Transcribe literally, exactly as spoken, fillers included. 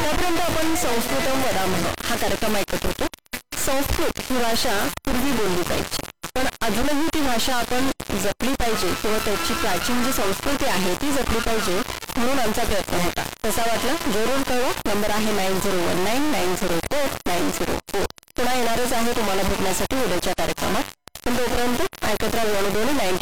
आतापर्यंत आपण संस्कृतम वदामः हा कार्यक्रम ऐकत होतो. संस्कृत ही भाषा पूर्वी बोलली जायची, पण अजूनही ती भाषा आपण जपली पाहिजे किंवा त्याची प्राचीन जी संस्कृती आहे ती जपली पाहिजे म्हणून आमचा प्रयत्न होता. कसा वाटला जरूर कळवा. नंबर आहे nine zero one nine nine zero four nine zero four. पुन्हा येणारच आहे तुम्हाला भेटण्यासाठी उद्याच्या कार्यक्रमात. पण तोपर्यंत ऐकत राहा